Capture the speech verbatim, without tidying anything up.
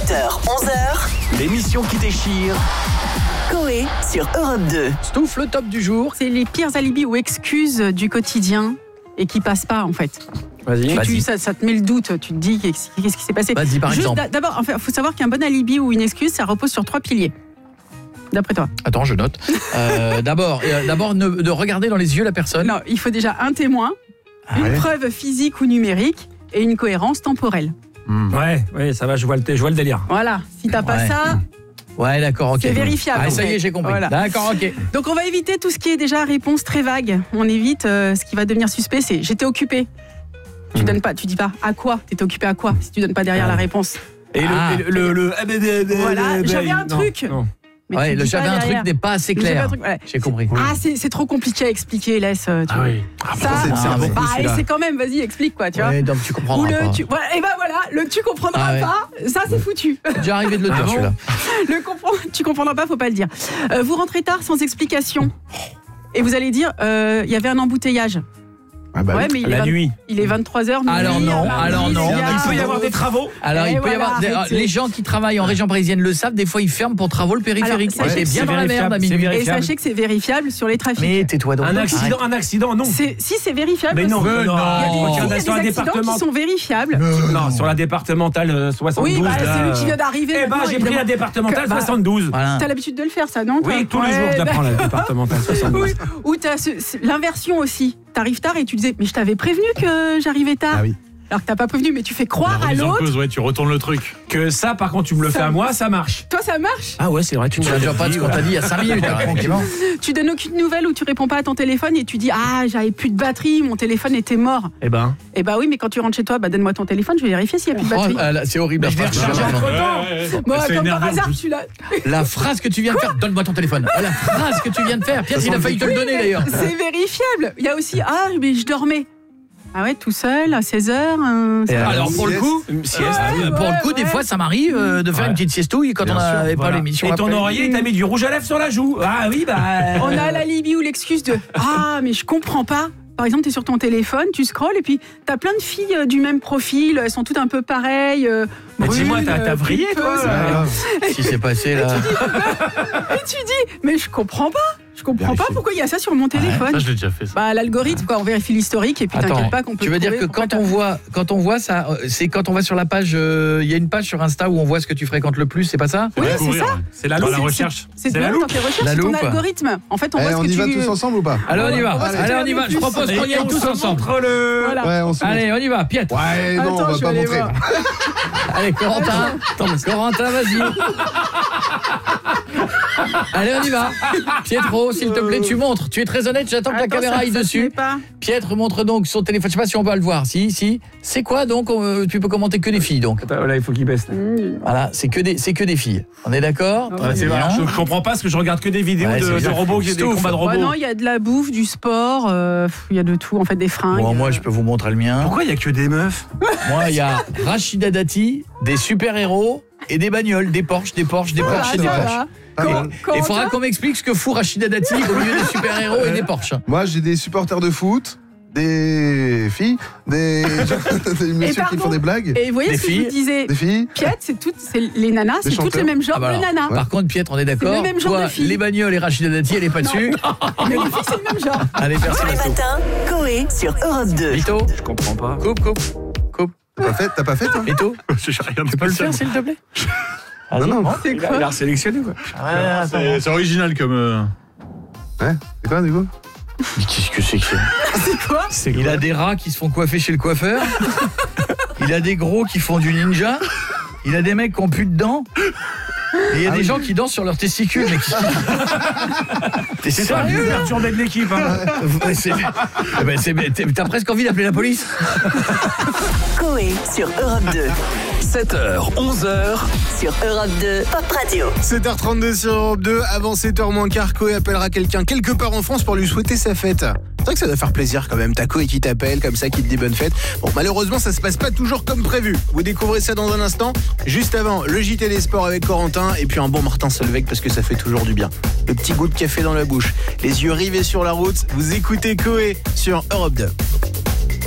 sept heures, onze heures, l'émission qui déchire. Coé sur Europe deux. Stouff, le top du jour. C'est les pires alibis ou excuses du quotidien et qui passent pas en fait. Vas-y. Tu, Vas-y. tu, ça, ça te met le doute, tu te dis qu'est-ce, qu'est-ce qui s'est passé. Vas-y, par Juste exemple. d'a- D'abord, il enfin, faut savoir qu'un bon alibi ou une excuse, ça repose sur trois piliers. D'après toi. Attends, je note. Euh, d'abord, euh, d'abord ne, de regarder dans les yeux la personne. Non, il faut déjà un témoin, Ah une ouais. preuve physique ou numérique et une cohérence temporelle. Mmh. Ouais, ouais, ça va, je vois le, je vois le délire. Voilà, si t'as pas Ouais. ça, Ouais, d'accord, ok. c'est vérifiable. Ah, en ça y fait. est, j'ai compris. Voilà. D'accord, ok. Donc on va éviter tout ce qui est déjà réponse très vague. On évite euh, ce qui va devenir suspect, c'est j'étais occupé. Tu Mmh. donnes pas, tu dis pas à quoi, t'étais occupé à quoi si tu donnes pas derrière Ah. la réponse. Et Ah. le, le, le, le- Voilà, j'avais un non, truc. non. Mais Ouais, tu le dis pas j'avais un derrière. truc n'est pas assez Le j'avais clair. un truc, ouais. J'ai compris. Ah, c'est, c'est trop compliqué à expliquer, laisse. Tu Ah vois. oui. Ça, c'est- c'est Ah, un mais- bon bah, coup, et celui-là. c'est quand même, vas-y, explique quoi, tu vois. Ouais, donc tu Ou comprendras le, pas. tu, voilà, et ben voilà, le tu comprendras Ah ouais. pas, ça c'est foutu. C'est déjà arrivé de le Ah dire, bon celui-là. Le comprend, tu comprendras pas, faut pas le dire. Euh, vous rentrez tard sans explication. Et vous allez dire, euh, il y avait un embouteillage. Ah bah ouais, oui. mais il est, La vingt- nuit. il est vingt-trois heures. Alors non, alors non. Il peut y avoir des travaux. Alors, Et il peut y voilà, avoir des- arrêtez. les gens qui travaillent en région parisienne le savent, des fois ils ferment pour travaux le périphérique. Alors, c'est sachez bien que dans c'est la merde à vérifiable, c'est minuit. Et vérifiable. sachez que c'est vérifiable sur les trafics. Mais tais-toi donc. Un accident, un accident, non. C'est, si c'est vérifiable. Mais non, aussi. mais non. non. Il y a des, Oh. il y a des Sur la accidents département- qui sont vérifiables. Non, sur la départementale euh, soixante-douze. Oui, bah, là, c'est lui qui euh, vient d'arriver. Eh ben, maintenant, j'ai pris la évidemment. départementale Que- bah, soixante-douze. Voilà. T'as l'habitude de le faire, ça, non toi Oui, tous les Ouais, jours, je la bah- prends, la départementale soixante-douze. Oui, ou t'as ce- ce- l'inversion aussi. T'arrives tard et tu disais, mais je t'avais prévenu que j'arrivais tard. Ah oui. Alors que t'as pas prévenu, mais tu fais croire à l'autre. ouais, tu retournes le truc. Que ça, par contre, tu me le Ça- fais à moi, ça marche. Toi, ça marche. Ah ouais, c'est vrai, tu Tu vas déjà pas de ce qu'on t'a dit il y a cinq minutes, alors, tranquillement. Tu donnes aucune nouvelle ou tu réponds pas à ton téléphone et tu dis, ah, j'avais plus de batterie, mon téléphone était mort. Eh ben. Eh bah oui, mais quand tu rentres chez toi, bah donne-moi ton téléphone, je vais vérifier s'il y a plus de Oh, batterie. euh, là, c'est horrible. La Je vais phrase, recharger que tu viens de entre faire. temps. Moi, c'est comme énervant, par en hasard, plus. tu l'as. La phrase que tu viens de faire, donne-moi ton téléphone. Ah, la phrase que tu viens de faire. Pierre, il a failli te le donner d'ailleurs. C'est vérifiable. Il y a aussi, ah, mais je dormais. Ah ouais, tout seul, à seize heures. un- Et Alors pour le coup, Une sieste. euh, pour le coup, des ouais. fois, ça m'arrive euh, de faire Ouais. une petite siestouille quand Bien on sûr, n'avait pas voilà. l'émission. Et ton après. oreiller, t'as mis du rouge à lèvres sur la joue. Ah oui, bah. On a l'alibi ou l'excuse de, ah, mais je comprends pas. Par exemple, tu es sur ton téléphone, tu scrolles et puis tu as plein de filles euh, du même profil, elles sont toutes un peu pareilles. euh, Mais dis-moi, brunes, t'as- t'as euh, vrillé, toi, pulpeuses. là. Qu'est-ce qui s'est passé là? Et tu dis, mais je comprends pas. Je comprends pas pourquoi il y a ça sur mon téléphone. Ça, je l'ai déjà fait, ça. Bah, l'algorithme, quoi, on vérifie l'historique et puis Attends, t'inquiète pas qu'on peut tu veux dire trouver que pourquoi quand on voit, quand on voit ça, euh, c'est quand on va sur la page, euh, il y a une page sur Insta où on voit ce que tu fréquentes le plus, c'est pas ça? Oui, c'est Découvrir, ça. ouais. C'est la Dans loupe. la recherche. C'est C'est la toi, loupe. dans tes recherches, La c'est ton loupe. algorithme. En fait, on Eh, voit ce on que y tu... va tous ensemble ou pas? Allez, on y va. On va Allez, se on y va. faire Je le propose plus. qu'on y aille tous ensemble. Entre le. Voilà. Ouais, on se montre. Allez, on y va. Piette. Ouais, non, Attends, on va je pas vais aller montrer. voir. Allez, Corentin. Corentin, vas-y. Allez, on y va. Pietro, s'il te plaît, tu montres. Tu es très honnête, j'attends que la Attends, caméra ça- aille ça se met dessus. pas. Pietre montre donc son téléphone. Je sais pas si on va le voir. Si, si. C'est quoi donc? euh, Tu peux commenter que des filles donc. Attends, là, il faut qu'il baisse. là. Mmh. Voilà, c'est que des, c'est que des filles. On est d'accord? Ouais, Très C'est vrai, bien. je, je comprends pas parce que je regarde que des vidéos Ouais, c'est de, de bien. robots, qui des Stouff. combats de Bah robots. non, il y a de la bouffe, du sport, euh, pff, il y a de tout, en fait, des fringues. Bon, moi, je peux vous montrer le mien. Pourquoi il y a que des meufs? Moi, il y a Rachida Dati, des super-héros et des bagnoles, des Porsche, des Porsche, des Voilà, Porsche et des ça Porsche. va. Pas Quand- mal. quand Il on faudra t'a- qu'on m'explique ce que fout Rachida Dati au milieu des super-héros et des Porsche. Moi, j'ai des supporters de foot, des filles, des, des messieurs qui pardon font des blagues, Et vous voyez Des ce que je filles. vous disais, des filles. Piette, c'est toutes, c'est les nanas, c'est toutes chanteurs. le même genre Ah bah de alors, nanas. Par contre, Pietre, on est d'accord. le même genre Toi, de filles. les bagnoles et Rachida Dati, elle est pas dessus. Mais les filles, c'est le même genre. Allez, merci. Tous les Vito. matins, Coé sur Europe deux. Vito, Je comprends pas. coupe, coupe, coupe. T'as pas fait, t'as pas fait toi? Vito, J'ai rien tu peux le faire, s'il te plaît? Non, non. C'est Il a, quoi il a sélectionné quoi. C'est c'est original comme. euh, Ouais, c'est quoi du coup? Mais qu'est-ce que c'est que ça? C'est quoi C'est Il a des rats qui se font coiffer chez le coiffeur. Il a des gros qui font du ninja. Il a des mecs qui ont plus de dents. Et il y a Ah des oui. gens qui dansent sur leurs testicules. Mais qui... T'es C'est pas sérieux le là? perturbé de l'équipe. Hein. Ouais, c'est- Eh ben, c'est- t'es- T'as presque envie d'appeler la police. Coé sur Europe deux. sept heures, onze heures. Sur Europe deux, Pop Radio. sept heures trente-deux sur Europe deux, avant sept heures moins quart, Coé appellera quelqu'un quelque part en France pour lui souhaiter sa fête. C'est vrai que ça doit faire plaisir quand même, t'as Coé qui t'appelle comme ça, qui te dit bonne fête. Bon, malheureusement, ça se passe pas toujours comme prévu. Vous découvrez ça dans un instant. Juste avant, le J T des sports avec Corentin et puis un bon Martin Solveig parce que ça fait toujours du bien. Le petit goût de café dans la bouche, les yeux rivés sur la route, vous écoutez Coé sur Europe deux.